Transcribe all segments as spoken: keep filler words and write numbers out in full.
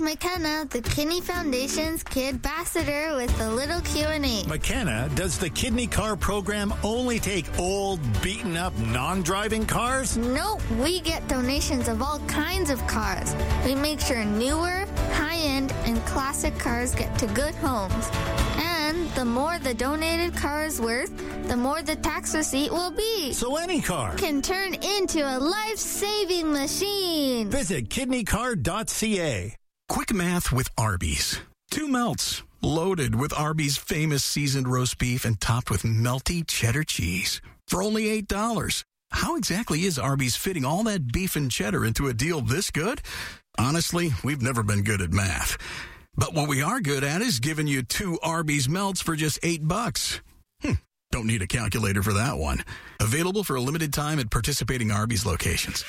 McKenna, the Kidney Foundation's Kid Ambassador, with a little Q and A. McKenna, does the Kidney Car program only take old, beaten-up, non-driving cars? Nope, we get donations of all kinds of cars. We make sure newer, high-end, and classic cars get to good homes. And the more the donated car is worth, the more the tax receipt will be. So any car can turn into a life-saving machine. Visit kidney car dot c a. Quick math with Arby's. Two melts, loaded with Arby's famous seasoned roast beef and topped with melty cheddar cheese for only eight dollars. How exactly is Arby's fitting all that beef and cheddar into a deal this good? Honestly, we've never been good at math. But what we are good at is giving you two Arby's melts for just eight bucks. Hmm, don't need a calculator for that one. Available for a limited time at participating Arby's locations.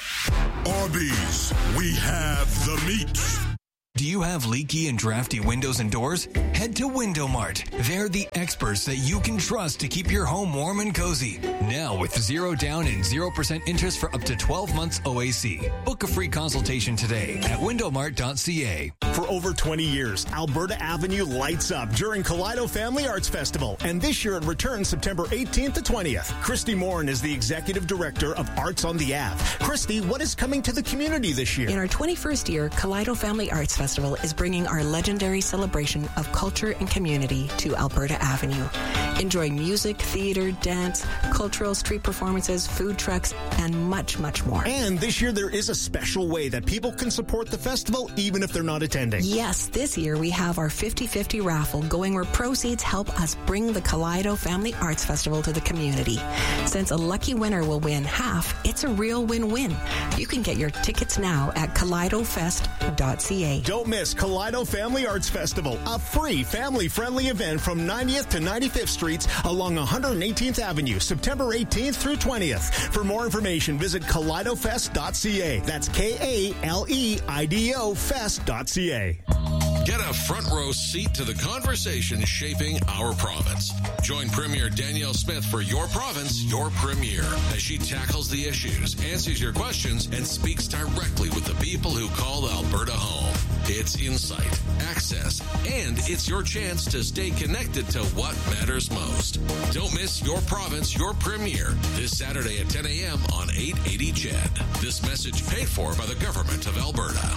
Arby's, we have the meat. Do you have leaky and drafty windows and doors? Head to Window Mart. They're the experts that you can trust to keep your home warm and cozy. Now with zero down and zero percent interest for up to twelve months O A C. Book a free consultation today at window mart dot c a. For over twenty years, Alberta Avenue lights up during Kaleido Family Arts Festival. And this year it returns September eighteenth to twentieth. Christy Morin is the Executive Director of Arts on the Ave. Christy, what is coming to the community this year? In our twenty-first year, Kaleido Family Arts Festival Festival is bringing our legendary celebration of culture and community to Alberta Avenue. Enjoy music, theater, dance, cultural street performances, food trucks, and much, much more. And this year there is a special way that people can support the festival even if they're not attending. Yes, this year we have our fifty-fifty raffle going where proceeds help us bring the Kaleido Family Arts Festival to the community. Since a lucky winner will win half, it's a real win-win. You can get your tickets now at kaleido fest dot c a. Don't miss Kaleido Family Arts Festival, a free family-friendly event from ninetieth to ninety-fifth Streets along one hundred eighteenth Avenue, September eighteenth through twentieth. For more information, visit kaleido fest dot c a. That's K A L E I D O fest dot c a. Get a front row seat to the conversation shaping our province. Join Premier Danielle Smith for Your Province, Your Premier, as she tackles the issues, answers your questions, and speaks directly with the people who call Alberta home. It's insight, access, and it's your chance to stay connected to what matters most. Don't miss Your Province, Your Premier this Saturday at ten a.m. on eight eighty C H E D. This message paid for by the Government of Alberta.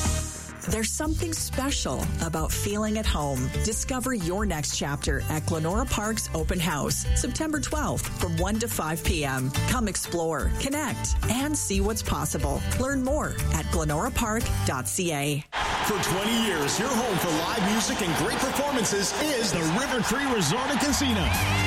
There's something special about feeling at home. Discover your next chapter at Glenora Park's Open House, September twelfth from one to five p.m. Come explore, connect, and see what's possible. Learn more at glenora park dot c a. For twenty years, your home for live music and great performances is the River Cree Resort and Casino.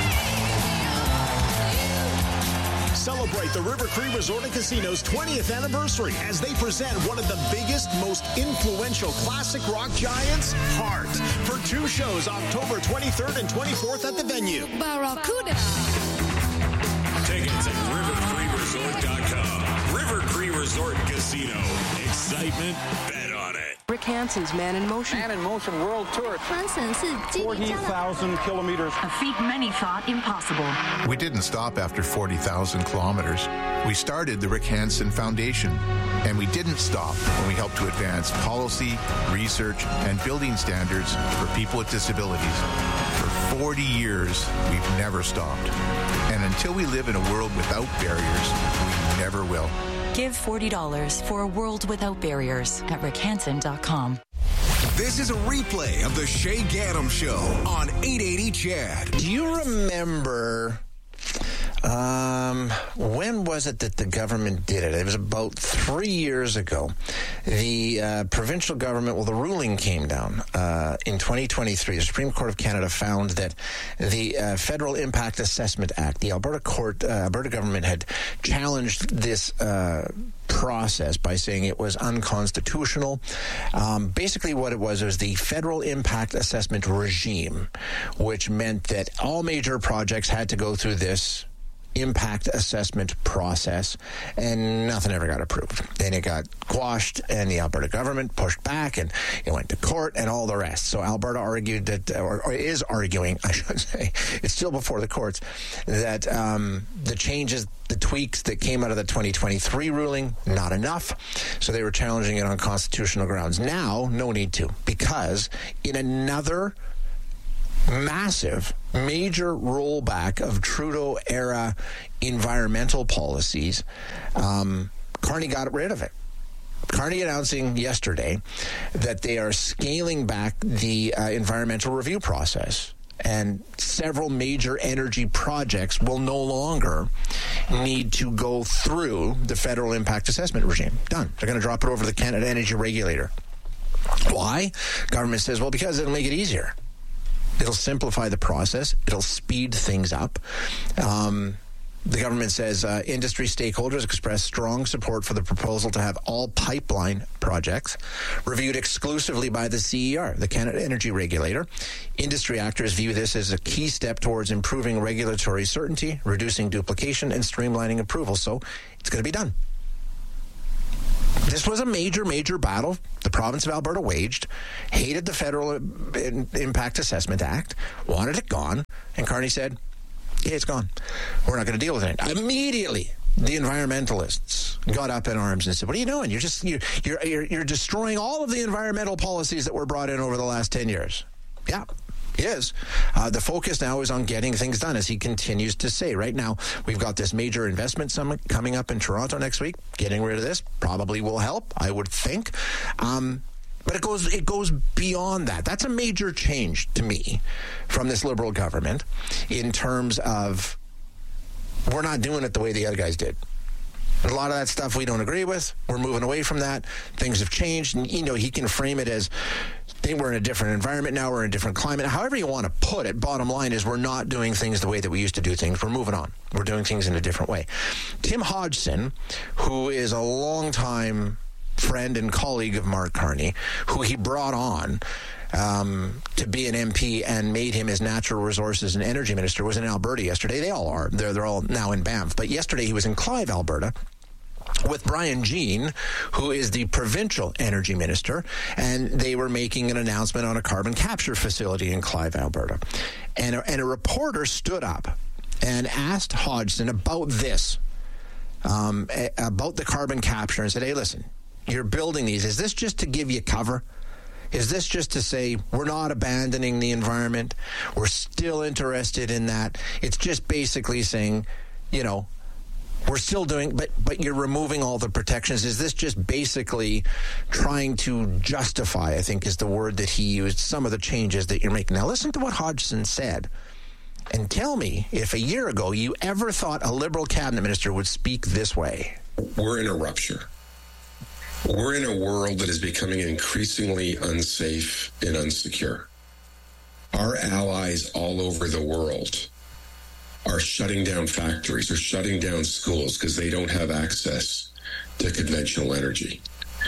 Celebrate the River Cree Resort and Casino's twentieth anniversary as they present one of the biggest, most influential classic rock giants, Heart, for two shows October twenty-third and twenty-fourth at the venue. Barracuda. Tickets at river cree resort dot com. River Cree Resort and Casino. Excitement, bet on it. Rick Hansen's Man in Motion. Man in Motion World Tour. forty thousand kilometers. A feat many thought impossible. We didn't stop after forty thousand kilometers. We started the Rick Hansen Foundation, and we didn't stop when we helped to advance policy, research, and building standards for people with disabilities. For forty years, we've never stopped. And until we live in a world without barriers, we never will. Give forty dollars for a world without barriers at rick hansen dot com. This is a replay of the Shay Gaddam Show on eight eighty C H E D. Do you remember, um, when was it that the government did it? It was about three years ago. The uh, provincial government, well, the ruling came down uh, in twenty twenty-three. The Supreme Court of Canada found that the uh, Federal Impact Assessment Act, the Alberta court, uh, Alberta government had challenged this uh, process by saying it was unconstitutional. Um, basically what it was was the Federal Impact Assessment regime, which meant that all major projects had to go through this impact assessment process, and nothing ever got approved. Then it got quashed, and the Alberta government pushed back, and it went to court, and all the rest. So Alberta argued that, or, or is arguing, I should say, it's still before the courts, that um, the changes, the tweaks that came out of the twenty twenty-three ruling, not enough. So they were challenging it on constitutional grounds. Now, no need to, because in another massive, major rollback of Trudeau-era environmental policies, um, Carney got rid of it. Carney announcing yesterday that they are scaling back the uh, environmental review process, and several major energy projects will no longer need to go through the federal impact assessment regime. Done. They're going to drop it over to the Canada Energy Regulator. Why? Government says, well, because it'll make it easier. It'll simplify the process. It'll speed things up. Um, the government says uh, industry stakeholders expressed strong support for the proposal to have all pipeline projects reviewed exclusively by the C E R, the Canada Energy Regulator. Industry actors view this as a key step towards improving regulatory certainty, reducing duplication, and streamlining approval. So it's going to be done. This was a major, major battle the province of Alberta waged, hated the Federal Impact Assessment Act, wanted it gone, and Carney said, yeah, it's gone. We're not going to deal with it. Immediately, the environmentalists got up in arms and said, what are you doing? You're just, you're, you're, you're destroying all of the environmental policies that were brought in over the last ten years. Yeah. He is. Uh, the focus now is on getting things done, as he continues to say. Right now, we've got this major investment summit coming up in Toronto next week. Getting rid of this probably will help, I would think. Um, but it goes it goes beyond that. That's a major change to me from this Liberal government in terms of we're not doing it the way the other guys did. A lot of that stuff we don't agree with. We're moving away from that. Things have changed. And, you know, he can frame it as, I think we're in a different environment now. We're in a different climate. However you want to put it, bottom line is we're not doing things the way that we used to do things. We're moving on. We're doing things in a different way. Tim Hodgson, who is a longtime friend and colleague of Mark Carney, who he brought on Um, to be an M P and made him his natural resources and energy minister, was in Alberta yesterday. They all are. They're, they're all now in Banff. But yesterday he was in Clive, Alberta, with Brian Jean, who is the provincial energy minister, and they were making an announcement on a carbon capture facility in Clive, Alberta. And a, and a reporter stood up and asked Hodgson about this, um, about the carbon capture, and said, hey, listen, you're building these. Is this just to give you cover? Is this just to say we're not abandoning the environment? We're still interested in that. It's just basically saying, you know, we're still doing, but but you're removing all the protections. Is this just basically trying to justify, I think is the word that he used, some of the changes that you're making? Now listen to what Hodgson said and tell me if a year ago you ever thought a Liberal cabinet minister would speak this way. We're in a rupture. We're in a world that is becoming increasingly unsafe and unsecure. Our allies all over the world are shutting down factories or shutting down schools because they don't have access to conventional energy.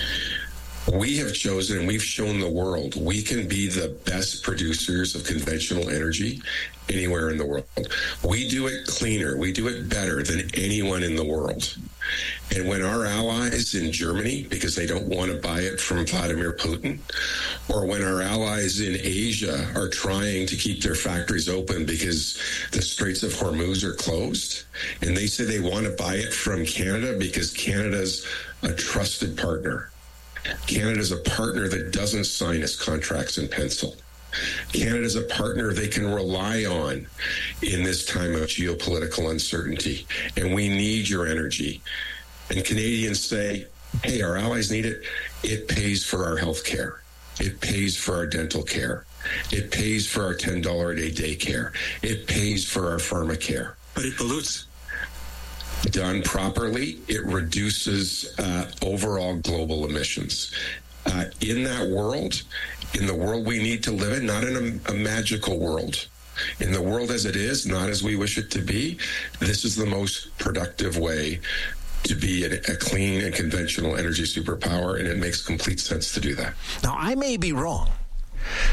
We have chosen, and we've shown the world, we can be the best producers of conventional energy anywhere in the world. We do it cleaner. We do it better than anyone in the world. And when our allies in Germany, because they don't want to buy it from Vladimir Putin, or when our allies in Asia are trying to keep their factories open because the Straits of Hormuz are closed, and they say they want to buy it from Canada because Canada's a trusted partner. Canada's a partner that doesn't sign its contracts in pencil. Canada's a partner they can rely on in this time of geopolitical uncertainty, and we need your energy. And Canadians say, hey, our allies need it. It pays for our health care. It pays for our dental care. It pays for our ten dollars a day daycare. It pays for our pharma care. But it pollutes. Done properly, it reduces uh, overall global emissions. Uh, in that world, in the world we need to live in, not in a, a magical world, in the world as it is, not as we wish it to be, this is the most productive way to be a, a clean and conventional energy superpower, and it makes complete sense to do that. Now, I may be wrong,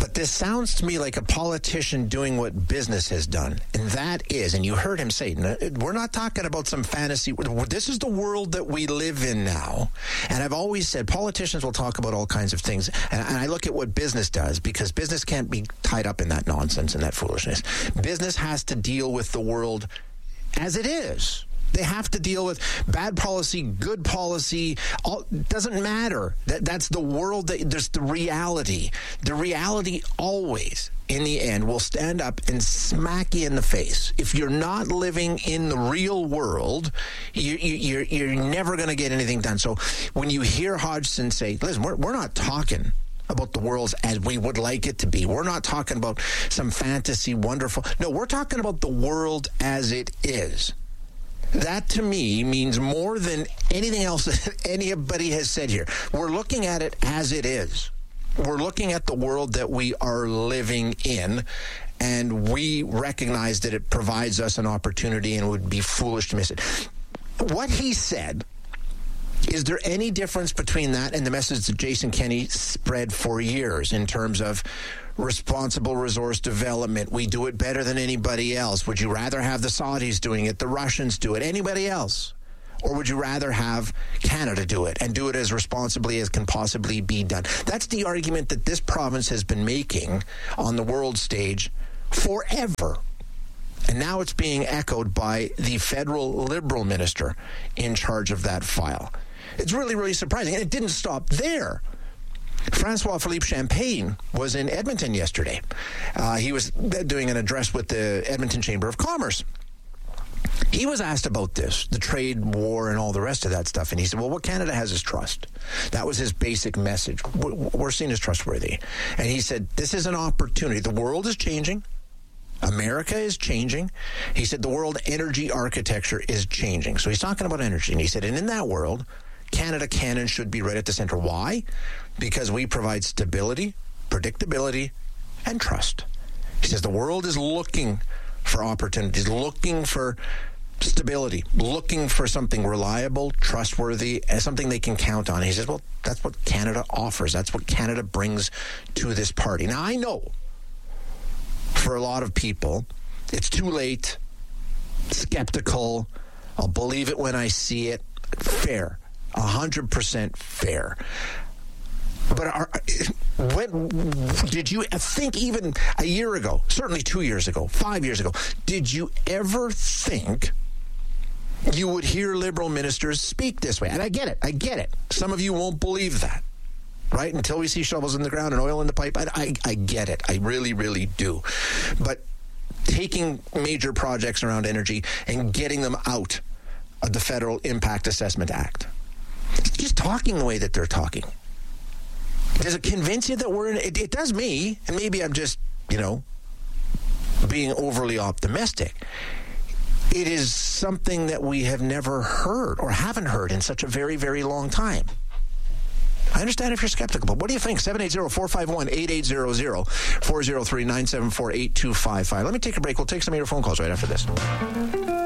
But this sounds to me like a politician doing what business has done. And that is, and you heard him say, we're not talking about some fantasy. This is the world that we live in now. And I've always said politicians will talk about all kinds of things. And, and I look at what business does, because business can't be tied up in that nonsense and that foolishness. Business has to deal with the world as it is. They have to deal with bad policy, good policy. All, doesn't matter. That, that's the world. That, there's the reality. The reality always, in the end, will stand up and smack you in the face. If you're not living in the real world, you, you, you're, you're never going to get anything done. So when you hear Hodgson say, listen, we're, we're not talking about the world as we would like it to be. We're not talking about some fantasy, wonderful. No, we're talking about the world as it is. That, to me, means more than anything else that anybody has said here. We're looking at it as it is. We're looking at the world that we are living in, and we recognize that it provides us an opportunity, and it would be foolish to miss it. What he said, is there any difference between that and the message that Jason Kenney spread for years in terms of responsible resource development? We do it better than anybody else. Would you rather have the Saudis doing it, the Russians do it, anybody else? Or would you rather have Canada do it and do it as responsibly as can possibly be done? That's the argument that this province has been making on the world stage forever. And now it's being echoed by the federal Liberal minister in charge of that file. It's really, really surprising. And it didn't stop there. Francois-Philippe Champagne was in Edmonton yesterday. Uh, he was doing an address with the Edmonton Chamber of Commerce. He was asked about this, the trade war and all the rest of that stuff. And he said, well, what Canada has is trust. That was his basic message. We're seen as trustworthy. And he said, this is an opportunity. The world is changing. America is changing. He said the world energy architecture is changing. So he's talking about energy. And he said, and in that world, Canada can and should be right at the center. Why? Because we provide stability, predictability, and trust. He says the world is looking for opportunities, looking for stability, looking for something reliable, trustworthy, and something they can count on. He says, well, that's what Canada offers. That's what Canada brings to this party. Now, I know for a lot of people, it's too late, skeptical, I'll believe it when I see it. Fair, one hundred percent fair. But are, when, did you think even a year ago, certainly two years ago, five years ago, did you ever think you would hear Liberal ministers speak this way? And I get it, I get it. Some of you won't believe that. Right? Until we see shovels in the ground and oil in the pipe. I, I, I get it. I really, really do. But taking major projects around energy and getting them out of the Federal Impact Assessment Act, just talking the way that they're talking, does it convince you that we're in it? It does me, and maybe I'm just, you know, being overly optimistic. It is something that we have never heard or haven't heard in such a very, very long time. I understand if you're skeptical, but what do you think? seven eight zero, four five one, eight eight zero zero, four zero three, nine seven four, eight two five five. Let me take a break. We'll take some of your phone calls right after this.